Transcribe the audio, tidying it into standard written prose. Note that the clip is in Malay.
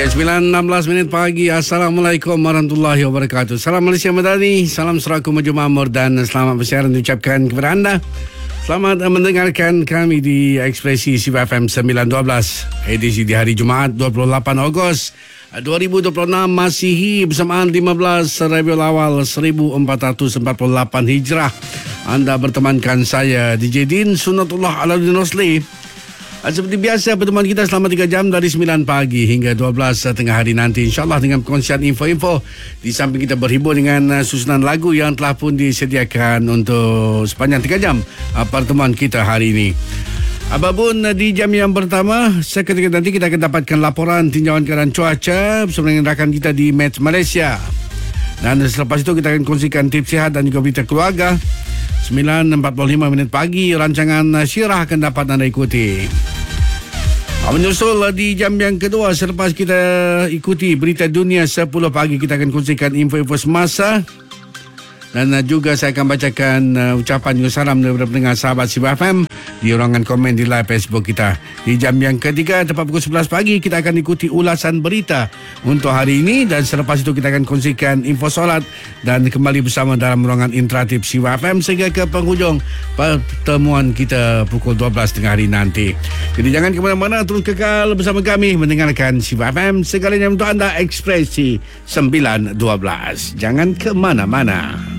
Ya, 9.16 minit pagi. Assalamualaikum warahmatullahi wabarakatuh. Salam Malaysia Madani, salam seraku maju makmur dan selamat bersiaran diucapkan kepada anda. Selamat mendengarkan kami di Ekspresi Siva FM 912, edisi di hari Jumaat 28 Ogos 2026 Masihi bersamaan 15 Rabiul Awal 1448 Hijrah. Anda bertemankan saya DJ Din Sunnatullah Alauddin Rosli. Seperti biasa, pertemuan kita selama 3 jam dari 9 pagi hingga 12 tengah hari nanti, InsyaAllah dengan perkongsian info-info. Di samping kita berhibur dengan susunan lagu yang telah pun disediakan untuk sepanjang 3 jam pertemuan kita hari ini. Apapun di jam yang pertama, seketika nanti kita akan dapatkan laporan tinjauan keadaan cuaca bersama dengan rakan kita di Met Malaysia. Dan selepas itu kita akan kongsikan tips sihat dan juga berita keluarga. 9.45 minit pagi, rancangan Syirah akan dapat anda ikuti. Menyusul di jam yang kedua, selepas kita ikuti berita dunia 10 pagi, kita akan kongsikan info-info semasa. Dan juga saya akan bacakan ucapan juga salam daripada pendengar sahabat Siva FM di ruangan komen di live Facebook kita. Di jam yang ketiga, tepat pukul 11 pagi, kita akan ikuti ulasan berita untuk hari ini. Dan selepas itu kita akan kongsikan info solat dan kembali bersama dalam ruangan interaktif Siva FM sehingga ke penghujung pertemuan kita pukul 12 tengah hari nanti. Jadi jangan ke mana-mana, terus kekal bersama kami mendengarkan Siva FM, segalanya untuk anda. Ekspresi 912. Jangan ke mana-mana.